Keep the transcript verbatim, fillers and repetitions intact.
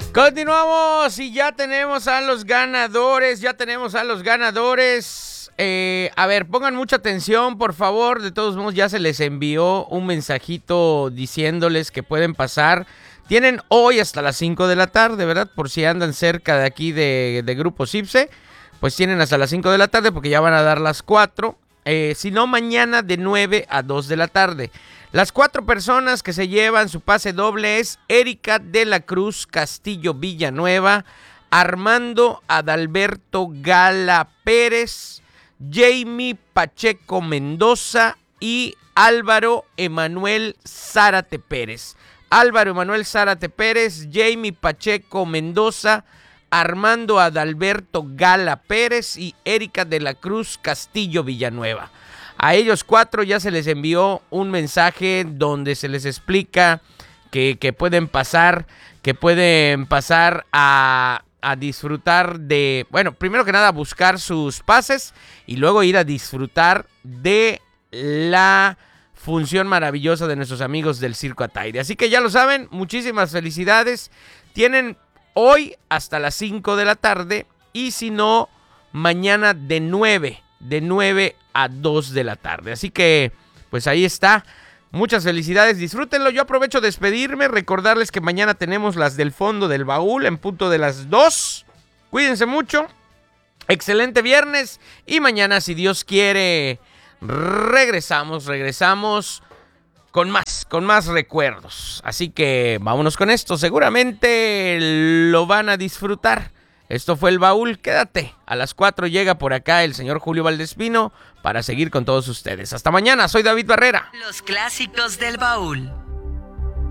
Continuamos y ya tenemos a los ganadores, ya tenemos a los ganadores. Eh, a ver, pongan mucha atención, por favor. De todos modos, ya se les envió un mensajito diciéndoles que pueden pasar. Tienen hoy hasta las cinco de la tarde, ¿verdad? Por si andan cerca de aquí de, de Grupo Cipse, pues tienen hasta las cinco de la tarde porque ya van a dar las cuatro. Eh, si no, mañana de nueve a dos de la tarde. Las cuatro personas que se llevan su pase doble es Erika de la Cruz Castillo Villanueva, Armando Adalberto Gala Pérez, Jamie Pacheco Mendoza y Álvaro Emanuel Zárate Pérez. Álvaro Emanuel Zárate Pérez, Jamie Pacheco Mendoza, Armando Adalberto Gala Pérez y Erika de la Cruz Castillo Villanueva. A ellos cuatro ya se les envió un mensaje donde se les explica que, que pueden pasar, que pueden pasar a, a disfrutar de, bueno, primero que nada buscar sus pases y luego ir a disfrutar de la función maravillosa de nuestros amigos del Circo Ataide. Así que ya lo saben, muchísimas felicidades. Tienen hoy hasta las cinco de la tarde y si no, mañana de nueve, de nueve a dos de la tarde. Así que, pues ahí está. Muchas felicidades, disfrútenlo. Yo aprovecho de despedirme, recordarles que mañana tenemos las del fondo del baúl en punto de las dos. Cuídense mucho. Excelente viernes y mañana, si Dios quiere, regresamos, regresamos con más, con más recuerdos. Así que vámonos con esto. Seguramente lo van a disfrutar. Esto fue El Baúl, quédate. A las cuatro llega por acá el señor Julio Valdespino para seguir con todos ustedes. Hasta mañana, soy David Barrera. Los clásicos del baúl.